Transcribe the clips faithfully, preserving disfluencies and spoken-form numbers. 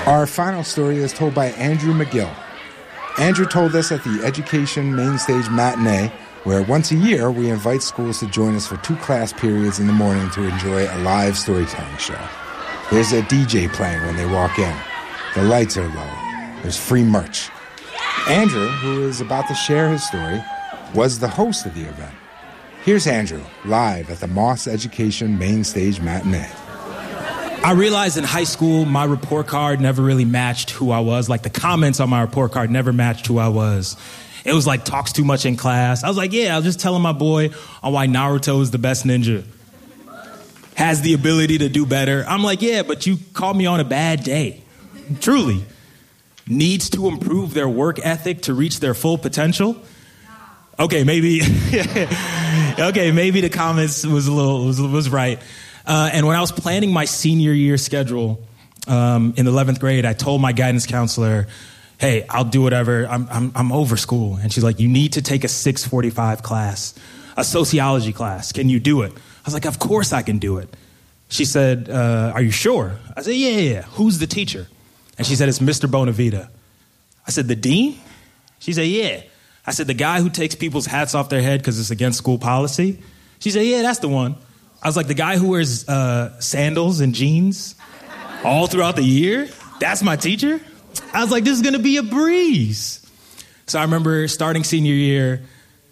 Our final story is told by Andrew McGill. Andrew told us at the Education Mainstage Matinee, where once a year we invite schools to join us for two class periods in the morning to enjoy a live storytelling show. There's a D J playing when they walk in. The lights are low. There's free merch. Andrew, who is about to share his story, was the host of the event. Here's Andrew, live at the Moss Education Mainstage Matinee. I realized in high school, my report card never really matched who I was. Like, the comments on my report card never matched who I was. It was like, talks too much in class. I was like, yeah, I was just telling my boy on why Naruto is the best ninja. Has the ability to do better. I'm like, yeah, but you called me on a bad day. Truly. Needs to improve their work ethic to reach their full potential. Okay, maybe. okay, maybe the comments was a little was, was right. Uh, and when I was planning my senior year schedule um, in the eleventh grade, I told my guidance counselor, hey, I'll do whatever. I'm, I'm, I'm over school. And she's like, you need to take a six forty-five class, a sociology class. Can you do it? I was like, of course I can do it. She said, uh, are you sure? I said, yeah, yeah, yeah. Who's the teacher? And she said, it's Mister Bonavita. I said, the dean? She said, yeah. I said, the guy who takes people's hats off their head because it's against school policy? She said, yeah, that's the one. I was like, the guy who wears uh, sandals and jeans all throughout the year? That's my teacher? I was like, this is going to be a breeze. So I remember starting senior year,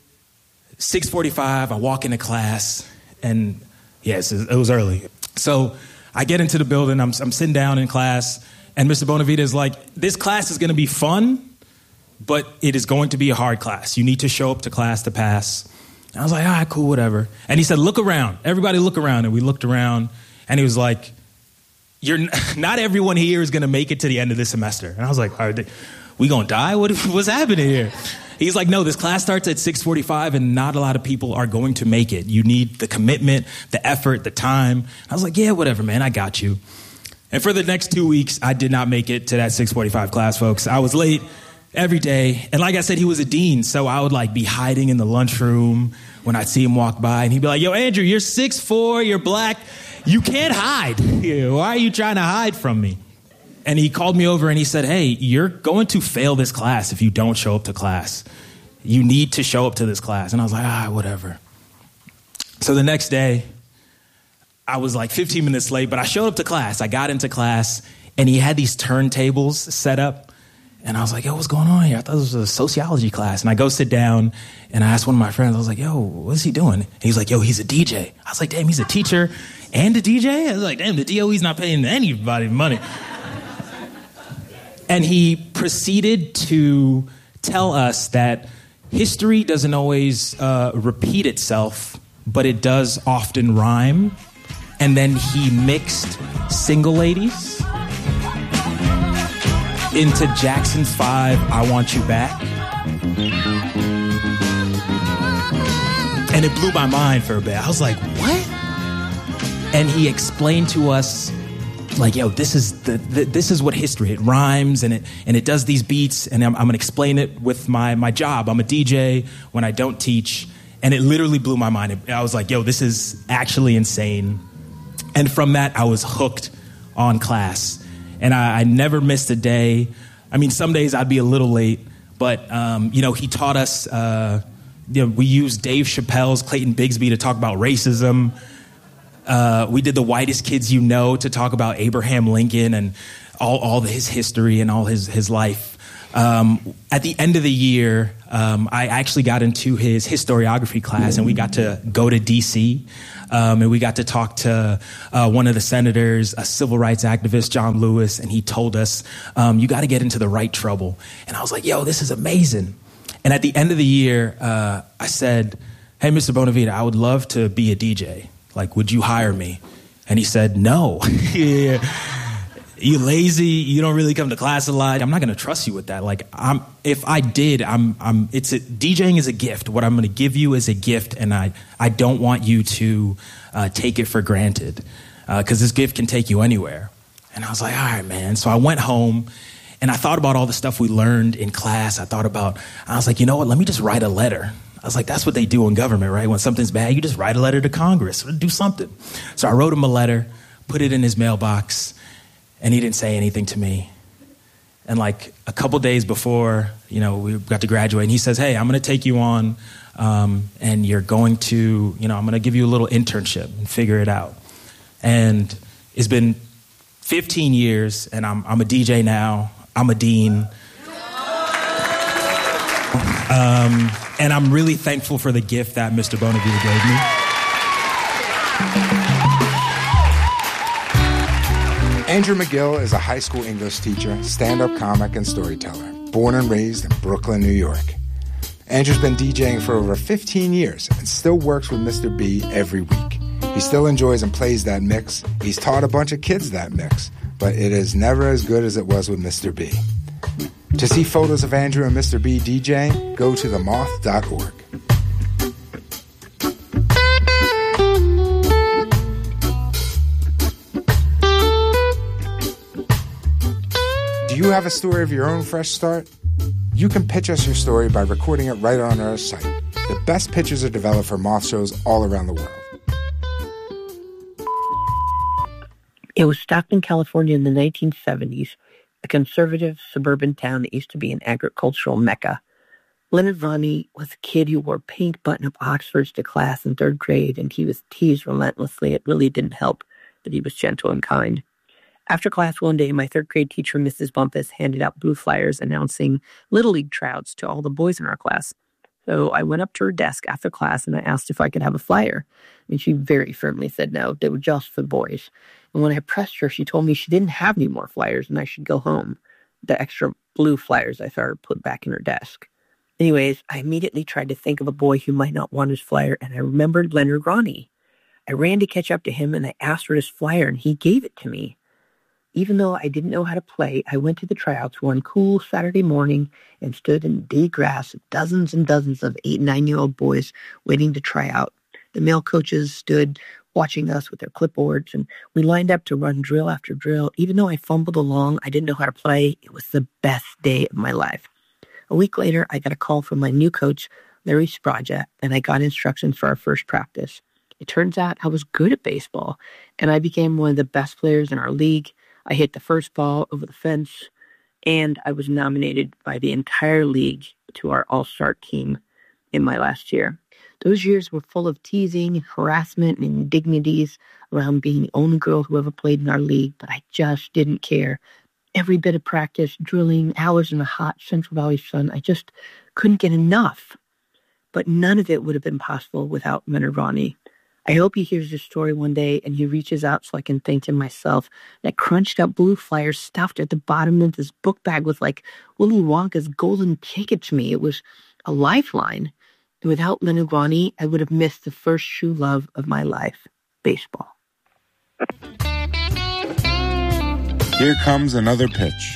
six forty-five, I walk into class, and yes, it was early. So I get into the building, I'm, I'm sitting down in class, and Mister Bonavita is like, this class is going to be fun, but it is going to be a hard class. You need to show up to class to pass. And I was like, all right, cool, whatever. And he said, look around. Everybody look around. And we looked around, and he was like, "You're n- not everyone here is going to make it to the end of this semester." And I was like, are they, we going to die? What, what's happening here? He's like, no, this class starts at six forty-five, and not a lot of people are going to make it. You need the commitment, the effort, the time. I was like, yeah, whatever, man, I got you. And for the next two weeks, I did not make it to that six forty-five class, folks. I was late every day. And like I said, he was a dean, so I would like be hiding in the lunchroom when I'd see him walk by, and he'd be like, yo, Andrew, you're six foot four, you're black, you can't hide. Why are you trying to hide from me? And he called me over and he said, hey, you're going to fail this class if you don't show up to class. You need to show up to this class. And I was like, ah, whatever. So the next day, I was like fifteen minutes late, but I showed up to class. I got into class, and he had these turntables set up. And I was like, yo, what's going on here? I thought this was a sociology class. And I go sit down, and I asked one of my friends, I was like, yo, what's he doing? And he's like, yo, he's a D J. I was like, damn, he's a teacher and a D J? I was like, damn, the D O E's not paying anybody money. And he proceeded to tell us that history doesn't always uh, repeat itself, but it does often rhyme. And then he mixed Single Ladies into Jackson five, I Want You Back. And it blew my mind for a bit. I was like, what? And he explained to us, like, yo, this is the, the this is what history, it rhymes and it and it does these beats, and I'm, I'm gonna explain it with my, my job. I'm a D J when I don't teach. And it literally blew my mind. I was like, yo, this is actually insane. And from that, I was hooked on class. And I, I never missed a day. I mean, some days I'd be a little late, but, um, you know, he taught us, uh, you know, we used Dave Chappelle's Clayton Bigsby to talk about racism. Uh, we did The Whitest Kids You Know to talk about Abraham Lincoln and all, all his history and all his, his life. Um, at the end of the year, um, I actually got into his historiography class, and we got to go to D C, um, and we got to talk to uh, one of the senators, a civil rights activist, John Lewis, and he told us, um, you got to get into the right trouble. And I was like, yo, this is amazing. And at the end of the year, uh, I said, hey, Mister Bonavita, I would love to be a D J. Like, would you hire me? And he said, no. yeah. You lazy, you don't really come to class a lot. I'm not going to trust you with that. Like, I'm, if I did, I'm, I'm, it's a, DJing is a gift. What I'm going to give you is a gift, and I, I don't want you to uh, take it for granted, because uh, this gift can take you anywhere. And I was like, all right, man. So I went home, and I thought about all the stuff we learned in class. I thought about, I was like, you know what? Let me just write a letter. I was like, that's what they do in government, right? When something's bad, you just write a letter to Congress or do something. So I wrote him a letter, put it in his mailbox, and he didn't say anything to me. And like a couple days before, you know, we got to graduate, and he says, hey, I'm going to take you on, um, and you're going to, you know, I'm going to give you a little internship and figure it out. And it's been fifteen years, and I'm, I'm a D J now. I'm a dean. Um, and I'm really thankful for the gift that Mister Bonavita gave me. Andrew McGill is a high school English teacher, stand-up comic, and storyteller, born and raised in Brooklyn, New York. Andrew's been DJing for over fifteen years and still works with Mister B every week. He still enjoys and plays that mix. He's taught a bunch of kids that mix, but it is never as good as it was with Mister B. To see photos of Andrew and Mister B DJing, go to the moth dot org. Do you have a story of your own fresh start? You can pitch us your story by recording it right on our site. The best pitches are developed for Moth shows all around the world. It was Stockton, California in the nineteen seventies, a conservative suburban town that used to be an agricultural mecca. Leonard Ronnie was a kid who wore pink button-up Oxfords to class in third grade, and he was teased relentlessly. It really didn't help that he was gentle and kind. After class one day, my third grade teacher, Missus Bumpus, handed out blue flyers announcing Little League tryouts to all the boys in our class. So I went up to her desk after class and I asked if I could have a flyer. And she very firmly said no, they were just for the boys. And when I pressed her, she told me she didn't have any more flyers and I should go home. The extra blue flyers I saw her put back in her desk. Anyways, I immediately tried to think of a boy who might not want his flyer, and I remembered Leonard Ronnie. I ran to catch up to him and I asked for his flyer and he gave it to me. Even though I didn't know how to play, I went to the tryouts one cool Saturday morning and stood in the grass with dozens and dozens of eight and nine-year-old boys waiting to try out. The male coaches stood watching us with their clipboards, and we lined up to run drill after drill. Even though I fumbled along, I didn't know how to play. It was the best day of my life. A week later, I got a call from my new coach, Larry Spraja, and I got instructions for our first practice. It turns out I was good at baseball, and I became one of the best players in our league. I hit the first ball over the fence, and I was nominated by the entire league to our all-star team in my last year. Those years were full of teasing, harassment, and indignities around being the only girl who ever played in our league, but I just didn't care. Every bit of practice, drilling, hours in the hot Central Valley sun, I just couldn't get enough. But none of it would have been possible without Leonard Ronnie. I hope he hears this story one day and he reaches out so I can thank him myself. That crunched up blue flyer stuffed at the bottom of this book bag was like Willy Wonka's golden ticket to me. It was a lifeline. And without Leonard Ronnie, I would have missed the first true love of my life, baseball. Here comes another pitch.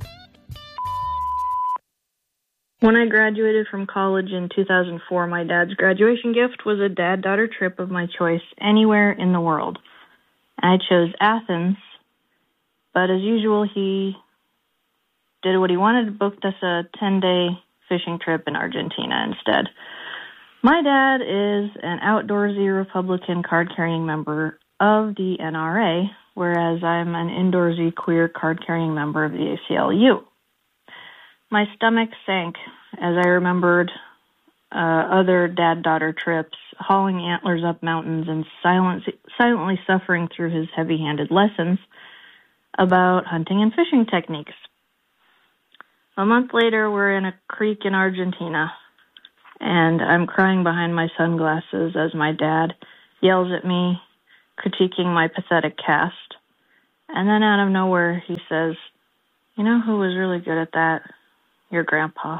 When I graduated from college in two thousand four, my dad's graduation gift was a dad-daughter trip of my choice anywhere in the world. I chose Athens, but as usual, he did what he wanted, booked us a ten-day fishing trip in Argentina instead. My dad is an outdoorsy Republican card-carrying member of the N R A, whereas I'm an indoorsy queer card-carrying member of the A C L U. My stomach sank as I remembered uh, other dad-daughter trips, hauling antlers up mountains and silent, silently suffering through his heavy-handed lessons about hunting and fishing techniques. A month later, we're in a creek in Argentina, and I'm crying behind my sunglasses as my dad yells at me, critiquing my pathetic cast. And then out of nowhere, he says, "You know who was really good at that? Your grandpa."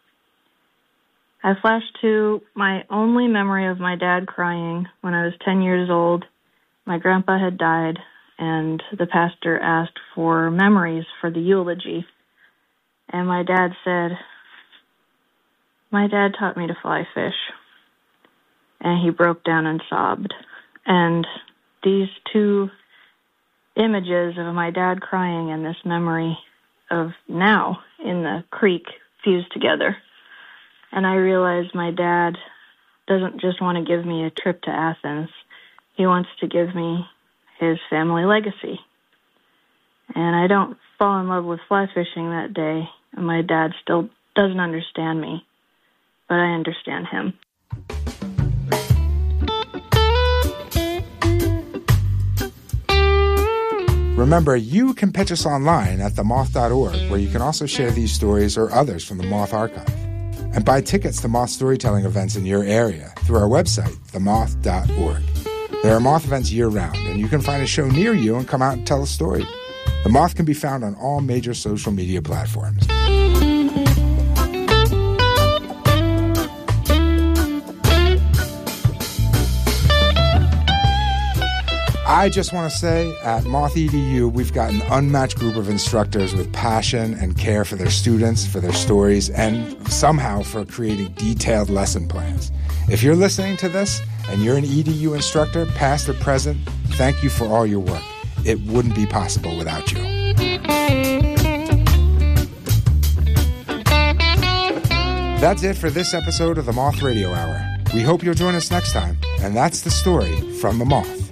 I flashed to my only memory of my dad crying when I was ten years old. My grandpa had died, and the pastor asked for memories for the eulogy. And my dad said, "My dad taught me to fly fish." And he broke down and sobbed. And these two images of my dad crying and this memory of now in the creek fused together. And I realized my dad doesn't just want to give me a trip to Athens. He wants to give me his family legacy. And I don't fall in love with fly fishing that day, and my dad still doesn't understand me, but I understand him. Remember, you can pitch us online at the moth dot org, where you can also share these stories or others from the Moth Archive. And buy tickets to Moth storytelling events in your area through our website, the moth dot org. There are Moth events year-round, and you can find a show near you and come out and tell a story. The Moth can be found on all major social media platforms. I just want to say, at Moth E D U, we've got an unmatched group of instructors with passion and care for their students, for their stories, and somehow for creating detailed lesson plans. If you're listening to this and you're an E D U instructor, past or present, thank you for all your work. It wouldn't be possible without you. That's it for this episode of the Moth Radio Hour. We hope you'll join us next time, and that's the story from the Moth.